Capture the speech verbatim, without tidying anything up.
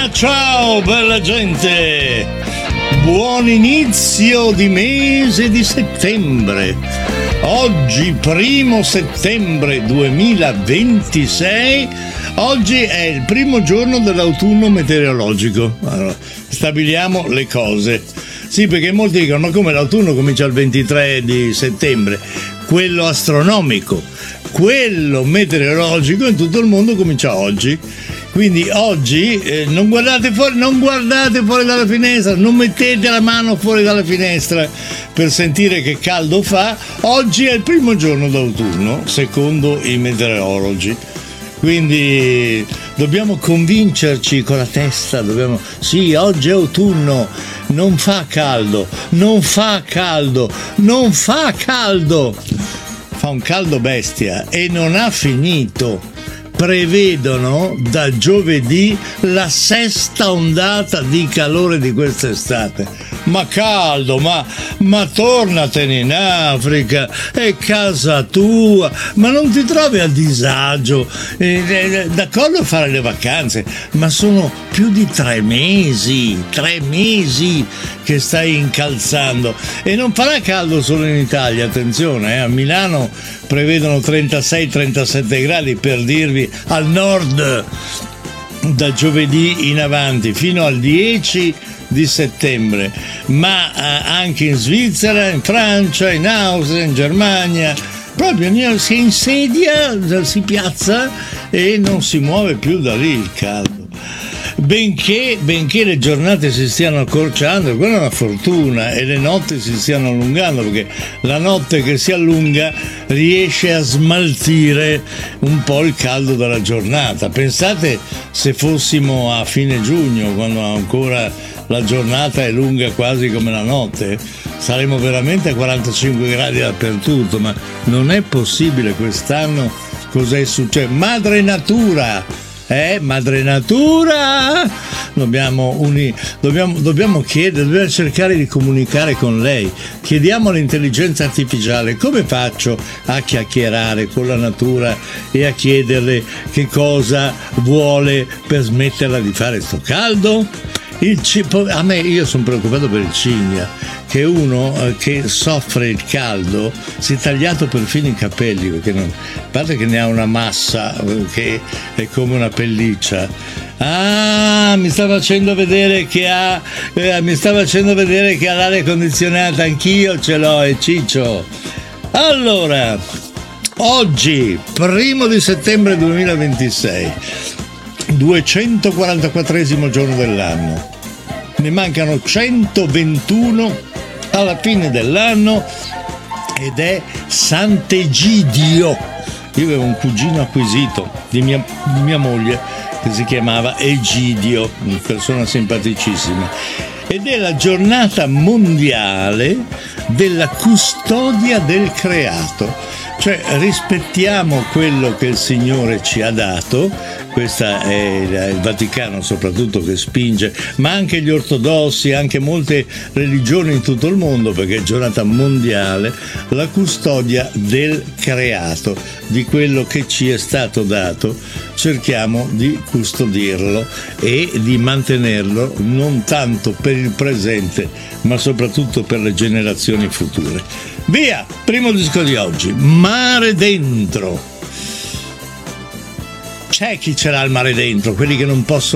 Ma ciao bella gente, buon inizio di mese di settembre. Oggi primo settembre duemilaventisei, oggi è il primo giorno dell'autunno meteorologico. Allora, stabiliamo le cose. Sì, perché molti dicono, ma come l'autunno comincia il ventitré di settembre? Quello astronomico, quello meteorologico in tutto il mondo comincia oggi. Quindi oggi eh, non guardate fuori, non guardate fuori dalla finestra, non mettete la mano fuori dalla finestra per sentire che caldo fa. Oggi è il primo giorno d'autunno, secondo i meteorologi. Quindi dobbiamo convincerci con la testa, dobbiamo, sì, oggi è autunno, non fa caldo, non fa caldo, non fa caldo. Fa un caldo bestia e non ha finito. Prevedono da giovedì la sesta ondata di calore di quest'estate. Ma caldo, ma, ma tornatene in Africa, è casa tua, ma non ti trovi a disagio? Eh, eh, d'accordo a fare le vacanze, ma sono più di tre mesi, tre mesi che stai incalzando. E non farà caldo solo in Italia, attenzione, eh, a Milano prevedono trentasei trentasette gradi, per dirvi, al nord da giovedì in avanti fino al dieci di settembre, ma anche in Svizzera, in Francia, in Austria, in Germania. Proprio si insedia, si piazza e non si muove più da lì il caldo. Benché, benché le giornate si stiano accorciando, quella è una fortuna, e le notti si stiano allungando, perché la notte che si allunga riesce a smaltire un po' il caldo della giornata. Pensate se fossimo a fine giugno, quando ancora la giornata è lunga quasi come la notte, saremmo veramente a quarantacinque gradi dappertutto, ma non è possibile quest'anno. Cos'è successo? Madre Natura! Eh, madre natura, dobbiamo, uni, dobbiamo, dobbiamo chiedere, dobbiamo cercare di comunicare con lei. Chiediamo all'intelligenza artificiale come faccio a chiacchierare con la natura e a chiederle che cosa vuole per smetterla di fare sto caldo. Il c- a me, io sono preoccupato per il cigna, che è uno eh, che soffre il caldo, si è tagliato perfino i capelli, perché non, a parte che ne ha una massa eh, che è come una pelliccia. Ah, mi sta facendo vedere che ha eh, mi sta facendo vedere che ha l'aria condizionata, anch'io ce l'ho, e Ciccio. Allora, oggi, primo di settembre duemilaventisei, duecentoquarantaquattresimo giorno dell'anno. Ne mancano centoventuno alla fine dell'anno ed è Sant'Egidio. Io avevo un cugino acquisito di mia, di mia moglie che si chiamava Egidio, una persona simpaticissima. Ed è la giornata mondiale della custodia del creato. Cioè rispettiamo quello che il Signore ci ha dato. Questa è il Vaticano soprattutto che spinge, ma anche gli ortodossi, anche molte religioni in tutto il mondo, perché è giornata mondiale, la custodia del creato, di quello che ci è stato dato. Cerchiamo di custodirlo e di mantenerlo non tanto per il presente, ma soprattutto per le generazioni future. Via, primo disco di oggi, Mare Dentro. C'è chi ce l'ha il mare dentro, quelli che non possono